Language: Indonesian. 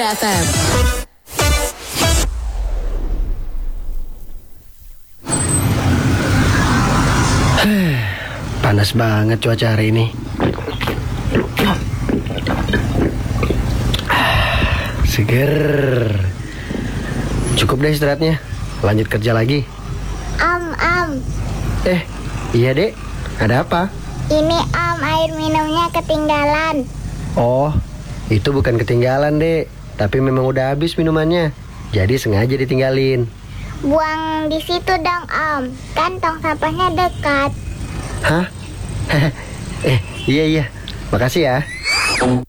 FM. Panas banget cuaca hari ini. Seger. Cukup deh istirahatnya. Lanjut kerja lagi. Iya dek. Ada apa? Ini air minumnya ketinggalan. Oh, itu bukan ketinggalan dek, tapi memang udah habis minumannya. Jadi sengaja ditinggalin. Buang di situ dong kan tong sampahnya dekat. Hah? Iya. Makasih ya.